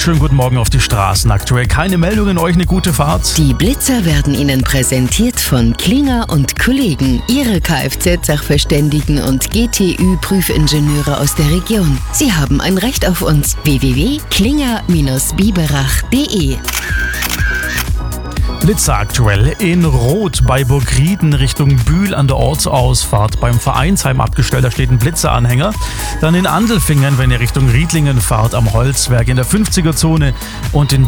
schönen guten Morgen auf die Straßen. Aktuell keine Meldungen, euch eine gute Fahrt. Die Blitzer werden Ihnen präsentiert von Klinger und Kollegen, Ihre Kfz-Sachverständigen und GTÜ-Prüfingenieure aus der Region. Sie haben ein Recht auf uns. www.klinger-biberach.de. Blitzer aktuell in Rot bei Burgrieden Richtung Bühl an der Ortsausfahrt. Beim Vereinsheim abgestellt, da steht ein Blitzeranhänger. Dann in Andelfingen, wenn ihr Richtung Riedlingen fahrt, am Holzwerk in der 50er-Zone und in